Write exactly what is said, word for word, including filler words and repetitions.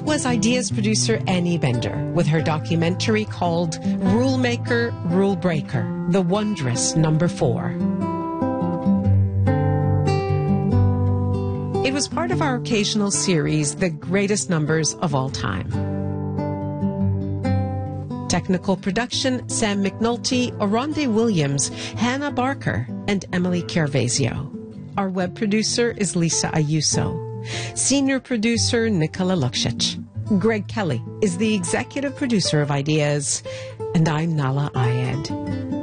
was Ideas producer Annie Bender with her documentary called Rule Maker, Rule Breaker, The Wondrous Number Four. It was part of our occasional series, The Greatest Numbers of All Time. Technical production, Sam McNulty, Oronde Williams, Hannah Barker, and Emily Carvazio. Our web producer is Lisa Ayuso. Senior producer, Nicola Luksic. Greg Kelly is the executive producer of Ideas, and I'm Nala Ayed.